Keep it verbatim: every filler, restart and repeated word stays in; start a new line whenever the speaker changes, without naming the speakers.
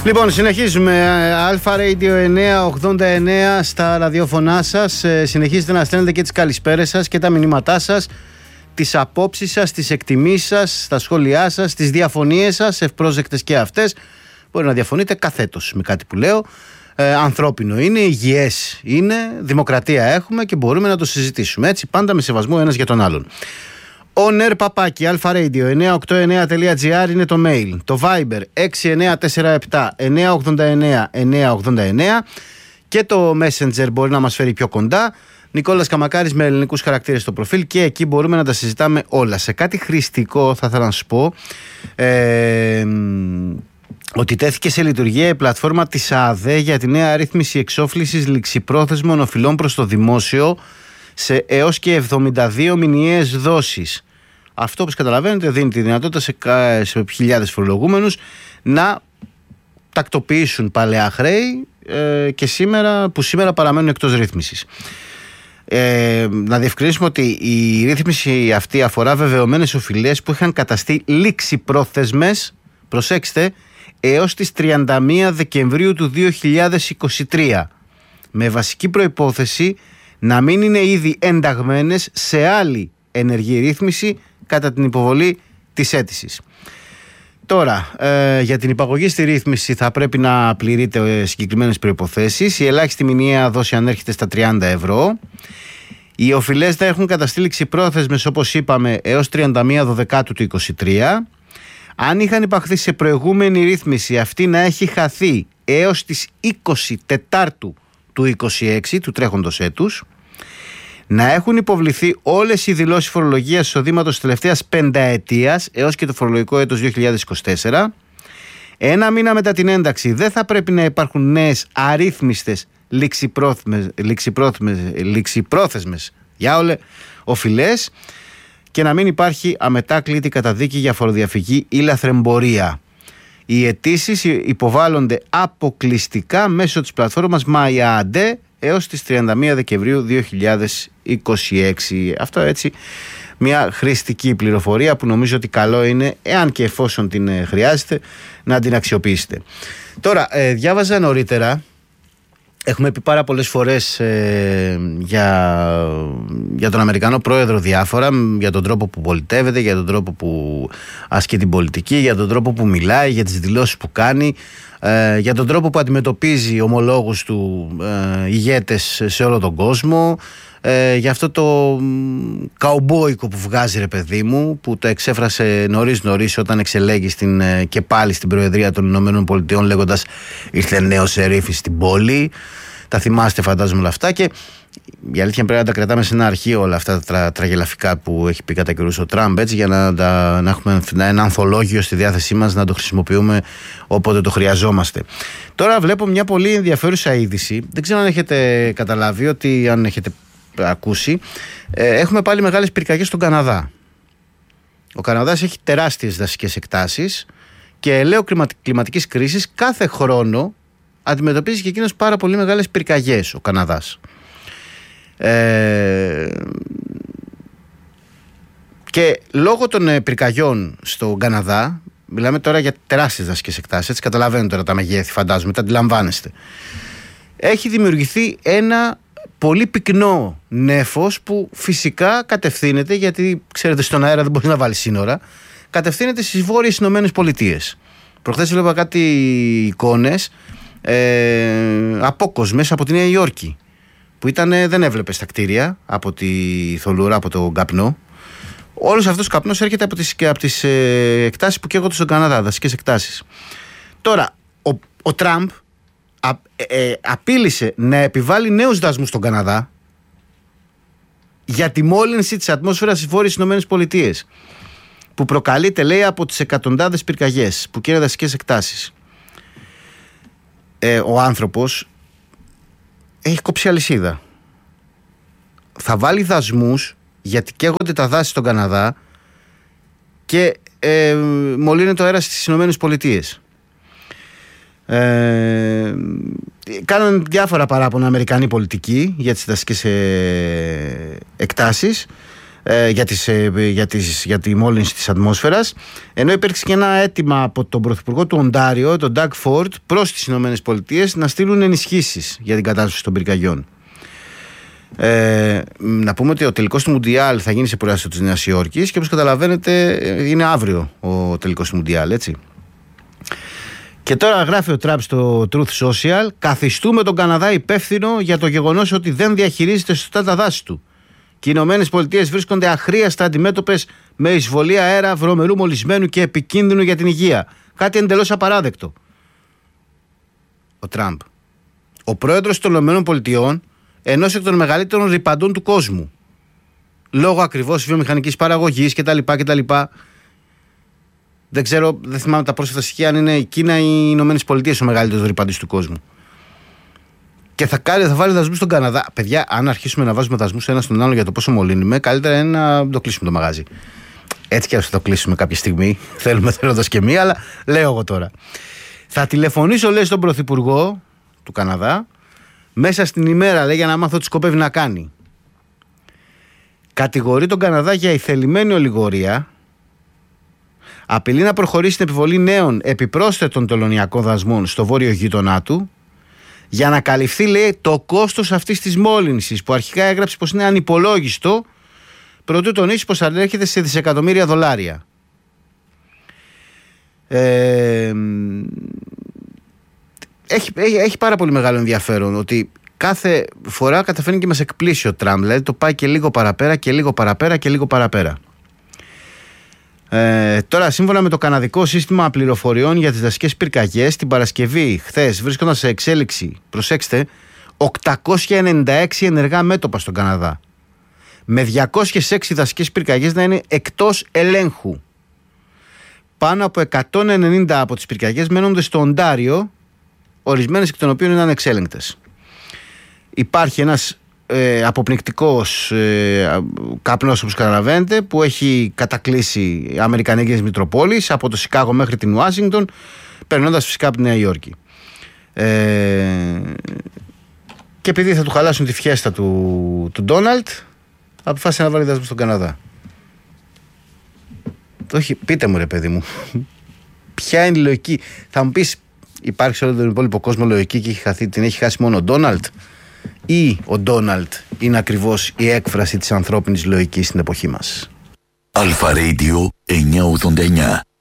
Λοιπόν, συνεχίζουμε. Αλφα Radio εννιακόσια ογδόντα εννέα στα ραδιόφωνά σας. Συνεχίζετε να στέλνετε και τις καλησπέρες σας και τα μηνύματά σας, τις απόψεις σας, τις εκτιμήσεις σας, τα σχόλιά σας, τις διαφωνίες σας, ευπρόσδεκτες και αυτές. Μπορεί να διαφωνείτε καθέτος με κάτι που λέω. Ε, ανθρώπινο είναι, υγιές είναι, δημοκρατία έχουμε και μπορούμε να το συζητήσουμε. Έτσι, πάντα με σεβασμό ένας για τον άλλον. On air παπάκι alpharadio εννιακόσια ογδόντα εννέα τελεία τζι άρ είναι το mail. Το Viber έξι εννιά τέσσερα επτά εννιακόσια ογδόντα εννέα εννιακόσια ογδόντα εννέα και το Messenger μπορεί να μας φέρει πιο κοντά. Νικόλας Καμακάρης με ελληνικούς χαρακτήρες στο προφίλ και εκεί μπορούμε να τα συζητάμε όλα. Σε κάτι χρηστικό θα ήθελα να σου πω ε, ότι τέθηκε σε λειτουργία η πλατφόρμα της ΑΔΕ για τη νέα ρύθμιση εξόφλησης ληξιπρόθεσμων οφειλών προς το δημόσιο σε έως και εβδομήντα δύο μηνιαίες δόσεις. Αυτό, όπως καταλαβαίνετε, δίνει τη δυνατότητα σε, σε χιλιάδες φορολογούμενους να τακτοποιήσουν παλαιά χρέη ε, και σήμερα, που σήμερα παραμένουν εκτός ρύθμισης. Ε, να διευκρινίσουμε ότι η ρύθμιση αυτή αφορά βεβαιωμένες οφειλές που είχαν καταστεί ληξιπρόθεσμες, προσέξτε, έως τις τριάντα μία Δεκεμβρίου του δύο χιλιάδες είκοσι τρία, με βασική προϋπόθεση να μην είναι ήδη ενταγμένες σε άλλη ενεργή ρύθμιση κατά την υποβολή της αίτησης. Τώρα, ε, για την υπαγωγή στη ρύθμιση θα πρέπει να πληρείτε συγκεκριμένες προϋποθέσεις. Η ελάχιστη μηνιαία δόση ανέρχεται στα τριάντα ευρώ. Οι οφειλές θα έχουν καταστεί ληξιπρόθεσμες, όπως είπαμε, έως τριάντα μία Δεκεμβρίου του είκοσι τρία. Αν είχαν υπαχθεί σε προηγούμενη ρύθμιση, αυτή να έχει χαθεί έως τις είκοσι Τετάρτου του είκοσι έξι, του τρέχοντος έτους. Να έχουν υποβληθεί όλες οι δηλώσεις φορολογίας εισοδήματος της τελευταίας πενταετίας έως και το φορολογικό έτος δύο χιλιάδες είκοσι τέσσερα. Ένα μήνα μετά την ένταξη δεν θα πρέπει να υπάρχουν νέες αρρύθμιστες ληξιπρόθεσμες, ληξιπρόθεσμες, ληξιπρόθεσμες για όλες οφειλές και να μην υπάρχει αμετάκλητη καταδίκη για φοροδιαφυγή ή λαθρεμπορία. Οι αιτήσεις υποβάλλονται αποκλειστικά μέσω της πλατφόρμας MyAD έως τις τριάντα μία Δεκεμβρίου δύο χιλιάδες είκοσι έξι. Αυτό έτσι μια χρηστική πληροφορία που νομίζω ότι καλό είναι, εάν και εφόσον την χρειάζεται, να την αξιοποιήσετε. Τώρα, ε, διάβαζα νωρίτερα, έχουμε πει πάρα πολλές φορές ε, για, για τον Αμερικανό πρόεδρο διάφορα, για τον τρόπο που πολιτεύεται, για τον τρόπο που ασκεί την πολιτική, για τον τρόπο που μιλάει, για τις δηλώσεις που κάνει, ε, για τον τρόπο που αντιμετωπίζει ομολόγους του ε, ηγέτες σε όλο τον κόσμο, ε, για αυτό το καουμπόικο που βγάζει, ρε παιδί μου, που το εξέφρασε νωρίς νωρίς όταν εξελέγει στην, ε, και πάλι στην Προεδρία των Ηνωμένων Πολιτειών, λέγοντας ήρθε νέος σερίφης στην πόλη. Τα θυμάστε, φαντάζομαι, όλα αυτά. Και η αλήθεια πρέπει να τα κρατάμε σε ένα αρχείο όλα αυτά τα τρα, τραγελαφικά που έχει πει κατά καιρούς ο Τραμπ, έτσι, για να, τα, να έχουμε ένα ανθολόγιο στη διάθεσή μας, να το χρησιμοποιούμε όποτε το χρειαζόμαστε. Τώρα βλέπω μια πολύ ενδιαφέρουσα είδηση. Δεν ξέρω αν έχετε καταλάβει, ότι αν έχετε ακούσει, ε, έχουμε πάλι μεγάλες πυρκαγιές στον Καναδά. Ο Καναδάς έχει τεράστιες δασικές εκτάσεις και λέω κλιματικής κρίσης κάθε χρόνο αντιμετωπίζει και εκείνος πάρα πολύ μεγάλες πυρκαγιές ο Καναδάς. Ε, και λόγω των πυρκαγιών στον Καναδά, μιλάμε τώρα για τεράστιες δασικές εκτάσεις, έτσι, καταλαβαίνετε τώρα τα μεγέθη, φαντάζομαι, τα αντιλαμβάνεστε. Έχει δημιουργηθεί ένα πολύ πυκνό νέφος που φυσικά κατευθύνεται, γιατί ξέρετε στον αέρα δεν μπορεί να βάλει σύνορα, κατευθύνεται στις βόρειες Ηνωμένες Πολιτείες. Προχθές έβλεπα κάτι εικόνες ε, απόκοσμες από τη Νέα Υόρκη, που ήταν, δεν έβλεπες τα κτίρια από τη θολούρα, από τον καπνό. Όλος αυτός ο καπνός έρχεται από τις, από τις ε, εκτάσεις που καίγονται στον Καναδά, δασικές εκτάσεις. Τώρα, ο, ο Τραμπ α, ε, ε, απείλησε να επιβάλλει νέους δασμούς στον Καναδά για τη μόλυνση της ατμόσφαιρας στις βόρειες Ηνωμένες Πολιτείες, που προκαλείται, λέει, από τις εκατοντάδες πυρκαγιές που καίνε δασικές εκτάσεις. Ε, ο άνθρωπος έχει κόψει αλυσίδα. Θα βάλει δασμούς γιατί καίγονται τα δάση στον Καναδά και ε, μολύνει το αέρας στις Ηνωμένες Πολιτείες. Ε, κάναν διάφορα παράπονα Αμερικανοί πολιτικοί για τις δασικές ε, εκτάσεις. ε, για, τις, ε, για, τις, για τη μόλυνση της ατμόσφαιρας, ενώ υπήρξε και ένα αίτημα από τον Πρωθυπουργό του Οντάριο, τον Ντάγκ Φόρντ, προς τις Ηνωμένες Πολιτείες να στείλουν ενισχύσεις για την κατάσταση των πυρκαγιών. Ε, να πούμε ότι ο τελικός του Μουντιάλ θα γίνει σε προάστιο της Νέας Υόρκης και όπως καταλαβαίνετε είναι αύριο ο τελικός του Μουντιάλ, έτσι. Και τώρα γράφει ο Τραμπ στο Truth Social: καθιστούμε τον Καναδά υπεύθυνο για το γεγονός ότι δεν διαχειρίζεται σωστά τα δάση του. Και οι Ηνωμένες Πολιτείες βρίσκονται αχρίαστα αντιμέτωπες με εισβολή αέρα βρωμερού μολυσμένου και επικίνδυνου για την υγεία. Κάτι εντελώς απαράδεκτο. Ο Τραμπ, ο πρόεδρος των Ηνωμένων Πολιτειών, ενός εκ των μεγαλύτερων ρυπαντών του κόσμου, λόγω ακριβώς βιομηχανικής παραγωγής κτλ. κτλ. Δεν ξέρω, δεν θυμάμαι τα πρόσφατα στοιχεία αν είναι η Κίνα ή οι Ηνωμένες Πολιτείες ο μεγαλύτερος ρυπαντής του κόσμου. Και θα, κάνει, θα βάλει δασμούς στον Καναδά. Παιδιά, αν αρχίσουμε να βάζουμε δασμούς ένα στον άλλο για το πόσο μολύνουμε, καλύτερα είναι να το κλείσουμε το μαγάζι. Έτσι κι ας θα το κλείσουμε κάποια στιγμή. Θέλουμε θέλοντας και μία, αλλά λέω εγώ τώρα. Θα τηλεφωνήσω, λέει, στον Πρωθυπουργό του Καναδά μέσα στην ημέρα, λέει, για να μάθω τι σκοπεύει να κάνει. Κατηγορεί τον Καναδά για ηθελημένη ολιγορία. Απειλεί να προχωρήσει στην επιβολή νέων επιπρόσθετων τελωνειακών δασμών στο βόρειο γείτονά του για να καλυφθεί, λέει, το κόστος αυτής της μόλυνσης που αρχικά έγραψε πως είναι ανυπολόγιστο, προτού τονίσει πως ανέρχεται σε δισεκατομμύρια δολάρια. Ε, έχει, έχει, έχει πάρα πολύ μεγάλο ενδιαφέρον ότι κάθε φορά καταφέρνει και μας εκπλήσει ο Τραμπ. Δηλαδή το πάει και λίγο παραπέρα και λίγο παραπέρα και λίγο παραπέρα. Ε, τώρα, σύμφωνα με το καναδικό σύστημα πληροφοριών για τις δασικές πυρκαγιές, την Παρασκευή χθες βρίσκονταν σε εξέλιξη, προσέξτε, οκτακόσια ενενήντα έξι ενεργά μέτωπα στον Καναδά, με διακόσιες έξι δασικές πυρκαγιές να είναι εκτός ελέγχου. Πάνω από εκατόν ενενήντα από τις πυρκαγιές μένονται στο Οντάριο, ορισμένες εκ των οποίων είναι ανεξέλεγκτες. Υπάρχει ένας ε, αποπνικτικός ε, καπνός, όπως καταλαβαίνετε, που έχει κατακλείσει αμερικανικές μητροπόλεις από το Σικάγο μέχρι την Ουάσιγκτον, περνώντας φυσικά από τη Νέα Υόρκη. Ε, και επειδή θα του χαλάσουν τη φιέστα του Ντόναλντ, αποφάσισε να βάλει δάσμους στον Καναδά. Όχι, πείτε μου, ρε παιδί μου, ποια είναι η λογική? Θα μου πεις, υπάρχει σε όλο τον υπόλοιπο κόσμο λογική και έχει χαθεί, την έχει χάσει μόνο ο Ντόναλντ, ή ο Ντόναλντ είναι ακριβώς η έκφραση της ανθρώπινης λογικής στην εποχή μας?
Αλφα Radio εννιακόσια ογδόντα εννιά.